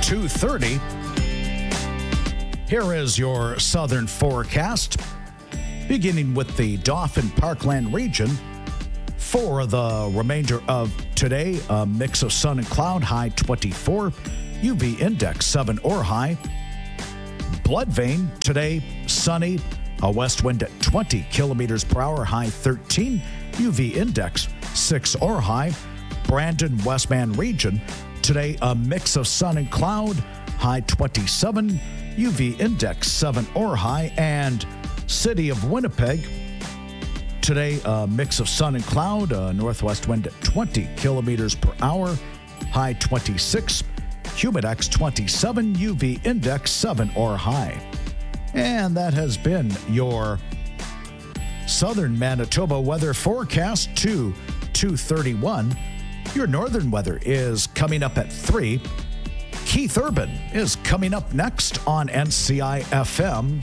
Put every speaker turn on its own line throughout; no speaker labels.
2:30. Here is your southern forecast, beginning with the Dauphin Parkland region. For the remainder of today, a mix of sun and cloud, high 24, UV index 7 or high. Bloodvein, today, sunny, a west wind at 20 kilometers per hour, high 13, UV index 6 or high. Brandon, Westman region, today, a mix of sun and cloud, high 27, UV index 7 or high. And City of Winnipeg, today, a mix of sun and cloud, a northwest wind at 20 kilometers per hour, high 26, Humidex 27, UV index 7 or high. And that has been your southern Manitoba weather forecast to 2:31. Your northern weather is coming up at 3. Keith Urban is coming up next on NCI FM.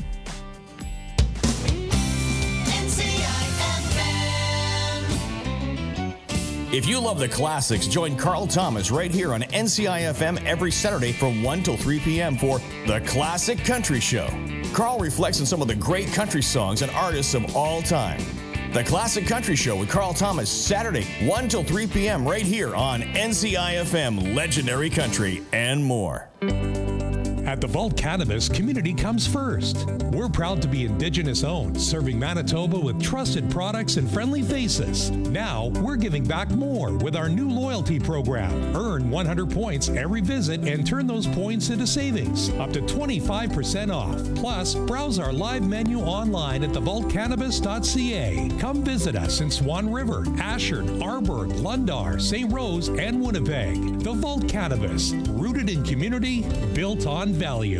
If you love the classics, join Carl Thomas right here on NCI FM every Saturday from 1 till 3 p.m. for The Classic Country Show. Carl reflects on some of the great country songs and artists of all time. The Classic Country Show with Carl Thomas, Saturday, 1 till 3 p.m. right here on NCI FM, Legendary Country, and more.
At the Vault Cannabis, community comes first. We're proud to be Indigenous owned, serving Manitoba with trusted products and friendly faces. Now, we're giving back more with our new loyalty program. Earn 100 points every visit and turn those points into savings, up to 25% off. Plus, browse our live menu online at thevaultcannabis.ca. Come visit us in Swan River, Ashard, Arborg, Lundar, St. Rose, and Winnipeg. The Vault Cannabis, rooted in community, built on value.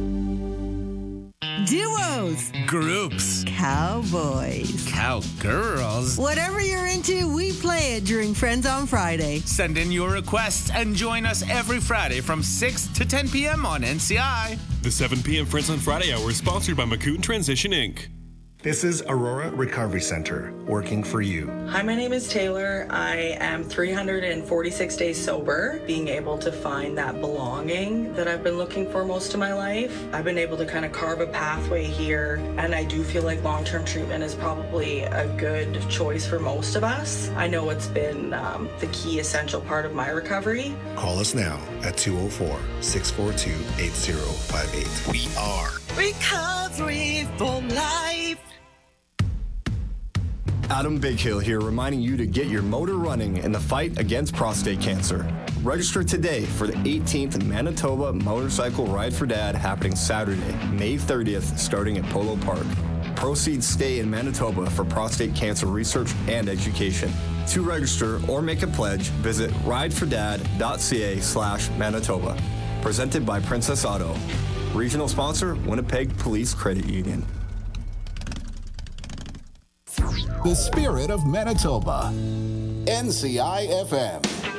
Duos,
groups,
cowboys,
cowgirls.
Whatever you're into, we play it during Friends on Friday.
Send in your requests and join us every Friday from 6 to 10 p.m. on NCI.
The 7 p.m. Friends on Friday hour is sponsored by Macouten Transition, Inc.
This is Aurora Recovery Center, working for you.
Hi, my name is Taylor. I am 346 days sober, being able to find that belonging that I've been looking for most of my life. I've been able to kind of carve a pathway here, and I do feel like long-term treatment is probably a good choice for most of us. I know it's been the key essential part of my recovery.
Call us now at 204-642-8058. We are
Recovery for Life.
Adam Bighill here, reminding you to get your motor running in the fight against prostate cancer. Register today for the 18th Manitoba Motorcycle Ride for Dad happening Saturday, May 30th, starting at Polo Park. Proceeds stay in Manitoba for prostate cancer research and education. To register or make a pledge, visit ridefordad.ca/Manitoba. Presented by Princess Auto. Regional sponsor, Winnipeg Police Credit Union.
The spirit of Manitoba. NCI FM.